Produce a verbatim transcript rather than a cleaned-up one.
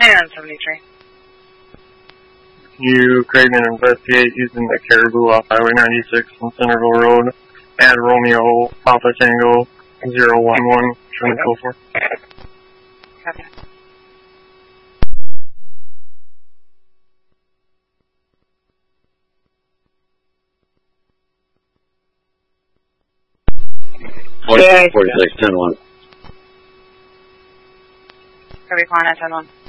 And seventy-three. You create and investigate using the Caribou off Highway ninety-six on Centerville Road. Add Romeo Papa Tango zero one one. Trying to go for. Copy. forty-six, ten one. Copy, calling at ten one.